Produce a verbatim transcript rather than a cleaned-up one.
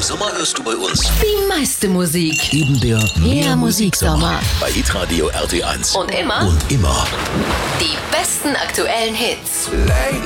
Im Sommer hörst du bei uns Die meiste Musik. eben der Mehr Musiksommer. bei Hitradio R T eins. Und immer Und immer. die besten aktuellen Hits.